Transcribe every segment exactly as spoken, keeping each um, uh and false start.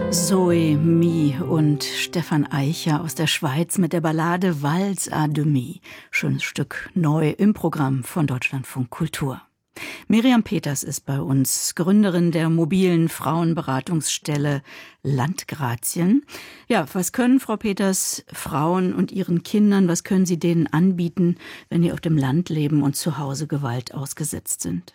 Zoe Mie und Stefan Eicher aus der Schweiz mit der Ballade Valse à demi. Schönes Stück neu im Programm von Deutschlandfunk Kultur. Miriam Peters ist bei uns, Gründerin der mobilen Frauenberatungsstelle Landgrazien. Ja, was können, Frau Peters, Frauen und ihren Kindern, was können Sie denen anbieten, wenn die auf dem Land leben und zu Hause Gewalt ausgesetzt sind?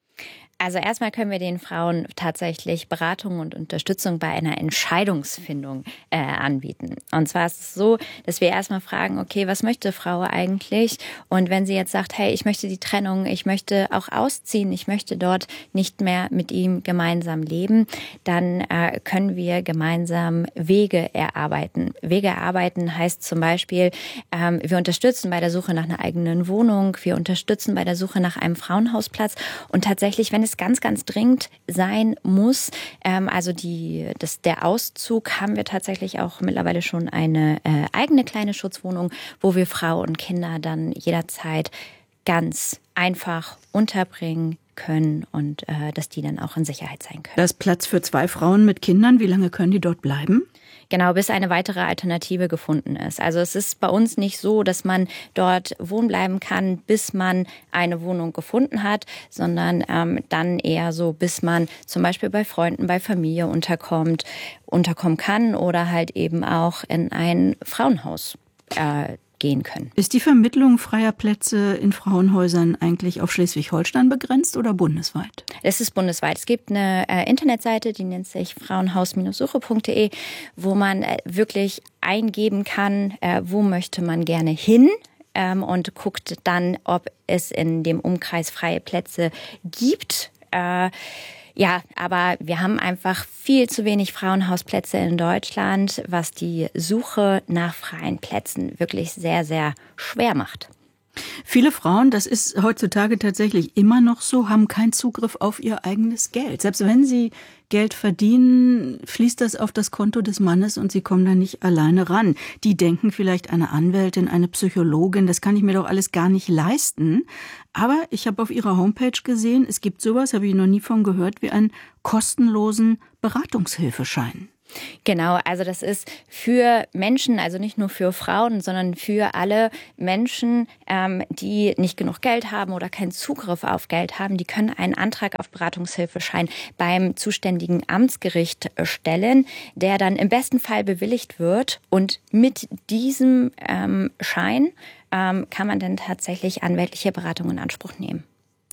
Also erstmal können wir den Frauen tatsächlich Beratung und Unterstützung bei einer Entscheidungsfindung äh, anbieten. Und zwar ist es so, dass wir erstmal fragen, okay, was möchte Frau eigentlich? Und wenn sie jetzt sagt, hey, ich möchte die Trennung, ich möchte auch ausziehen, ich möchte dort nicht mehr mit ihm gemeinsam leben, dann äh, können wir gemeinsam Wege erarbeiten. Wege erarbeiten heißt zum Beispiel, ähm, wir unterstützen bei der Suche nach einer eigenen Wohnung, wir unterstützen bei der Suche nach einem Frauenhausplatz und tatsächlich, wenn es ganz, ganz dringend sein muss. Ähm, also die, das, der Auszug haben wir tatsächlich auch mittlerweile schon eine äh, eigene kleine Schutzwohnung, wo wir Frau und Kinder dann jederzeit ganz einfach unterbringen können und äh, dass die dann auch in Sicherheit sein können. Da ist Platz für zwei Frauen mit Kindern. Wie lange können die dort bleiben? Genau, bis eine weitere Alternative gefunden ist. Also es ist bei uns nicht so, dass man dort wohnen bleiben kann, bis man eine Wohnung gefunden hat, sondern ähm, dann eher so, bis man zum Beispiel bei Freunden, bei Familie unterkommt, unterkommen kann oder halt eben auch in ein Frauenhaus äh, gehen können. Ist die Vermittlung freier Plätze in Frauenhäusern eigentlich auf Schleswig-Holstein begrenzt oder bundesweit? Es ist bundesweit. Es gibt eine äh, Internetseite, die nennt sich frauenhaus Suche punkt de, wo man äh, wirklich eingeben kann, äh, wo möchte man gerne hin ähm, und guckt dann, ob es in dem Umkreis freie Plätze gibt. Äh, Ja, aber wir haben einfach viel zu wenig Frauenhausplätze in Deutschland, was die Suche nach freien Plätzen wirklich sehr, sehr schwer macht. Viele Frauen, das ist heutzutage tatsächlich immer noch so, haben keinen Zugriff auf ihr eigenes Geld. Selbst wenn sie Geld verdienen, fließt das auf das Konto des Mannes und sie kommen da nicht alleine ran. Die denken vielleicht, eine Anwältin, eine Psychologin, das kann ich mir doch alles gar nicht leisten. Aber ich habe auf ihrer Homepage gesehen, es gibt sowas, habe ich noch nie von gehört, wie einen kostenlosen Beratungshilfeschein. Genau, also das ist für Menschen, also nicht nur für Frauen, sondern für alle Menschen, ähm, die nicht genug Geld haben oder keinen Zugriff auf Geld haben, die können einen Antrag auf Beratungshilfeschein beim zuständigen Amtsgericht stellen, der dann im besten Fall bewilligt wird. Und mit diesem ähm, Schein ähm, kann man dann tatsächlich anwältliche Beratung in Anspruch nehmen.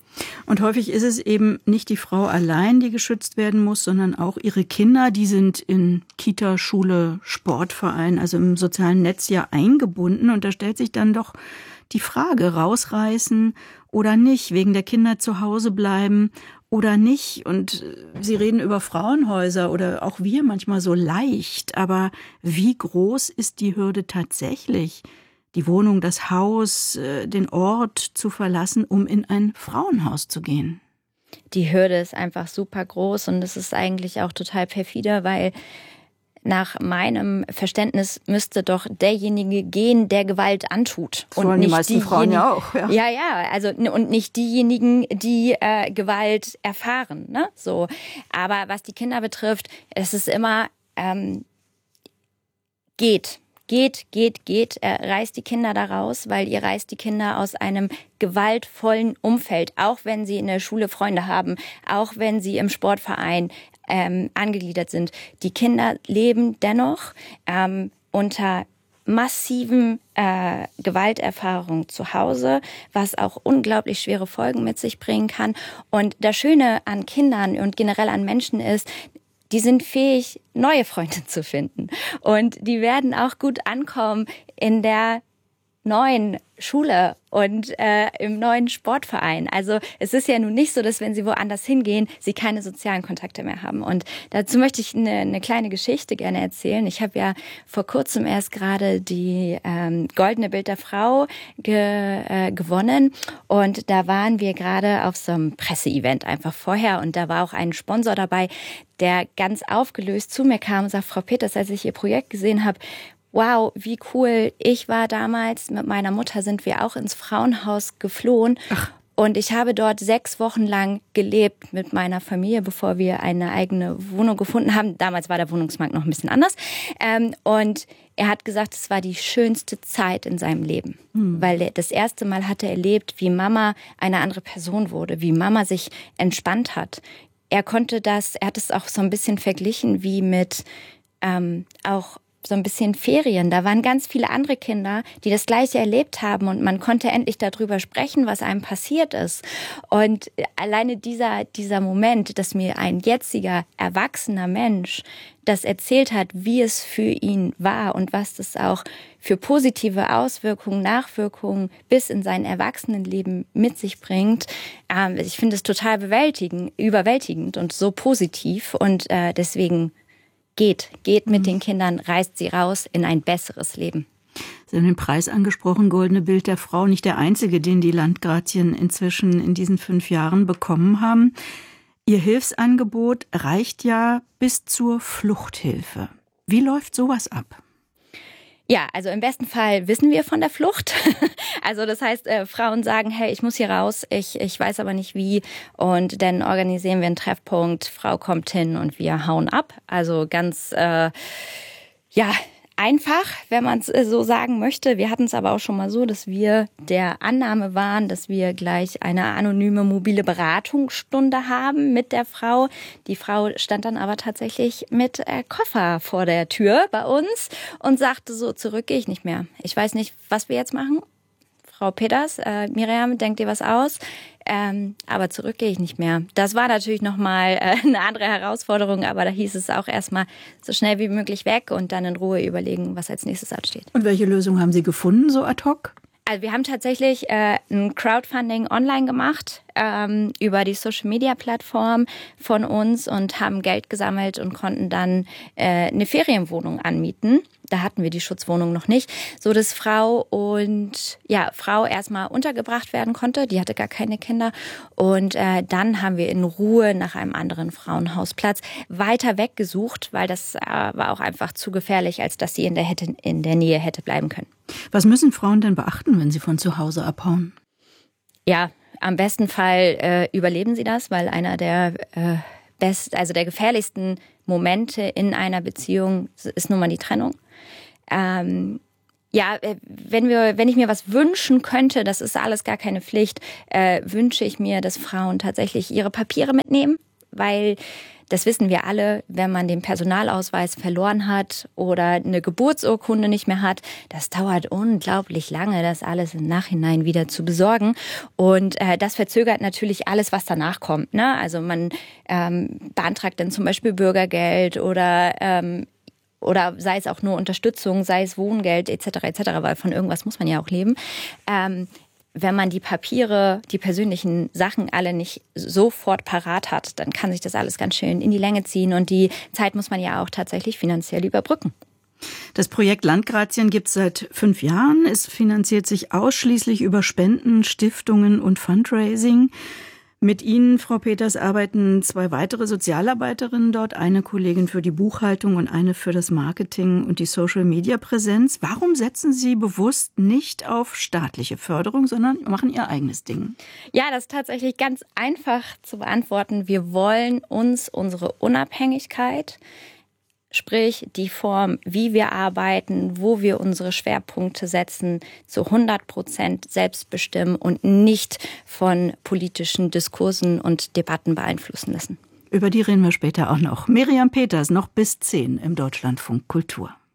Und häufig ist es eben nicht die Frau allein, die geschützt werden muss, sondern auch ihre Kinder. Die sind in Kita, Schule, Sportverein, also im sozialen Netz ja eingebunden. Und da stellt sich dann doch die Frage, rausreißen oder nicht, wegen der Kinder zu Hause bleiben oder nicht. Und Sie reden über Frauenhäuser oder auch wir manchmal so leicht. Aber wie groß ist die Hürde tatsächlich, die Wohnung, das Haus, den Ort zu verlassen, um in ein Frauenhaus zu gehen? Die Hürde ist einfach super groß und es ist eigentlich auch total perfide, weil nach meinem Verständnis müsste doch derjenige gehen, der Gewalt antut. Das wollen und nicht die meisten Frauen ja auch. Ja, ja, ja, also und nicht diejenigen, die äh, Gewalt erfahren. Ne? So, aber was die Kinder betrifft, es ist immer ähm, geht. Geht, geht, geht, er reißt die Kinder da raus, weil ihr reißt die Kinder aus einem gewaltvollen Umfeld, auch wenn sie in der Schule Freunde haben, auch wenn sie im Sportverein ähm, angegliedert sind. Die Kinder leben dennoch ähm, unter massiven äh, Gewalterfahrungen zu Hause, was auch unglaublich schwere Folgen mit sich bringen kann. Und das Schöne an Kindern und generell an Menschen ist, die sind fähig, neue Freunde zu finden. Und die werden auch gut ankommen in der neuen Schule und äh, im neuen Sportverein. Also es ist ja nun nicht so, dass wenn sie woanders hingehen, sie keine sozialen Kontakte mehr haben. Und dazu möchte ich eine, eine kleine Geschichte gerne erzählen. Ich habe ja vor kurzem erst gerade die ähm, Goldene Bild der Frau ge, äh, gewonnen. Und da waren wir gerade auf so einem Presseevent einfach vorher. Und da war auch ein Sponsor dabei, der ganz aufgelöst zu mir kam und sagt, Frau Peters, als ich Ihr Projekt gesehen habe, wow, wie cool. Ich war damals, mit meiner Mutter sind wir auch ins Frauenhaus geflohen. Ach. Und ich habe dort sechs Wochen lang gelebt mit meiner Familie, bevor wir eine eigene Wohnung gefunden haben. Damals war der Wohnungsmarkt noch ein bisschen anders. Ähm, und er hat gesagt, es war die schönste Zeit in seinem Leben. Hm. Weil er das erste Mal hatte erlebt, wie Mama eine andere Person wurde, wie Mama sich entspannt hat. Er konnte das, er hat es auch so ein bisschen verglichen wie mit ähm, auch so ein bisschen Ferien. Da waren ganz viele andere Kinder, die das Gleiche erlebt haben und man konnte endlich darüber sprechen, was einem passiert ist. Und alleine dieser, dieser Moment, dass mir ein jetziger, erwachsener Mensch das erzählt hat, wie es für ihn war und was das auch für positive Auswirkungen, Nachwirkungen bis in sein Erwachsenenleben mit sich bringt. Ähm, ich finde es total bewältigend, überwältigend und so positiv und äh, deswegen Geht, geht mit den Kindern, reißt sie raus in ein besseres Leben. Sie haben den Preis angesprochen, Goldene Bild der Frau, nicht der einzige, den die Landgratien inzwischen in diesen fünf Jahren bekommen haben. Ihr Hilfsangebot reicht ja bis zur Fluchthilfe. Wie läuft sowas ab? Ja, also im besten Fall wissen wir von der Flucht. Also das heißt, äh, Frauen sagen, hey, ich muss hier raus, ich, ich weiß aber nicht wie. Und dann organisieren wir einen Treffpunkt, Frau kommt hin und wir hauen ab. Also ganz, äh, ja, einfach, wenn man es so sagen möchte. Wir hatten es aber auch schon mal so, dass wir der Annahme waren, dass wir gleich eine anonyme mobile Beratungsstunde haben mit der Frau. Die Frau stand dann aber tatsächlich mit äh, Koffer vor der Tür bei uns und sagte so, zurück gehe ich nicht mehr. Ich weiß nicht, was wir jetzt machen. Frau Peters, äh, Miriam, denkt dir was aus? Ähm, aber zurück gehe ich nicht mehr. Das war natürlich nochmal äh, eine andere Herausforderung, aber da hieß es auch erstmal so schnell wie möglich weg und dann in Ruhe überlegen, was als nächstes ansteht. Und welche Lösung haben Sie gefunden, so ad hoc? Also wir haben tatsächlich äh, ein Crowdfunding online gemacht ähm, über die Social-Media-Plattform von uns und haben Geld gesammelt und konnten dann äh, eine Ferienwohnung anmieten. Da hatten wir die Schutzwohnung noch nicht, so dass Frau und ja Frau erstmal untergebracht werden konnte. Die hatte gar keine Kinder und äh, dann haben wir in Ruhe nach einem anderen Frauenhausplatz weiter weggesucht, weil das äh, war auch einfach zu gefährlich, als dass sie in der hätte, in der Nähe hätte bleiben können. Was müssen Frauen denn beachten, wenn sie von zu Hause abhauen? Ja, am besten Fall äh, überleben sie das, weil einer der äh, best, also der gefährlichsten Momente in einer Beziehung ist nun mal die Trennung. Ähm, ja, wenn wir, wenn ich mir was wünschen könnte, das ist alles gar keine Pflicht, äh, wünsche ich mir, dass Frauen tatsächlich ihre Papiere mitnehmen, weil das wissen wir alle, wenn man den Personalausweis verloren hat oder eine Geburtsurkunde nicht mehr hat, das dauert unglaublich lange, das alles im Nachhinein wieder zu besorgen. Und äh, das verzögert natürlich alles, was danach kommt. Ne? Also man ähm, beantragt dann zum Beispiel Bürgergeld oder ähm, oder sei es auch nur Unterstützung, sei es Wohngeld et cetera et cetera, weil von irgendwas muss man ja auch leben. Ähm, wenn man die Papiere, die persönlichen Sachen alle nicht sofort parat hat, dann kann sich das alles ganz schön in die Länge ziehen und die Zeit muss man ja auch tatsächlich finanziell überbrücken. Das Projekt Landgratien gibt es seit fünf Jahren. Es finanziert sich ausschließlich über Spenden, Stiftungen und Fundraising. Mit Ihnen, Frau Peters, arbeiten zwei weitere Sozialarbeiterinnen dort, eine Kollegin für die Buchhaltung und eine für das Marketing und die Social-Media-Präsenz. Warum setzen Sie bewusst nicht auf staatliche Förderung, sondern machen Ihr eigenes Ding? Ja, das ist tatsächlich ganz einfach zu beantworten. Wir wollen uns unsere Unabhängigkeit, sprich die Form, wie wir arbeiten, wo wir unsere Schwerpunkte setzen, zu hundert Prozent selbst bestimmen und nicht von politischen Diskursen und Debatten beeinflussen lassen. Über die reden wir später auch noch. Miriam Peters, noch bis zehn im Deutschlandfunk Kultur.